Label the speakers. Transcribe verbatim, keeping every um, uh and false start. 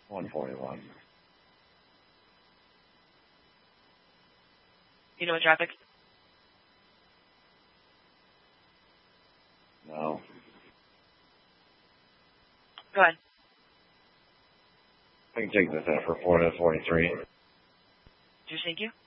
Speaker 1: one forty-one.
Speaker 2: You know what traffic?
Speaker 1: No.
Speaker 2: Go ahead.
Speaker 1: I can take this out for four to forty-three.
Speaker 2: Just thank you.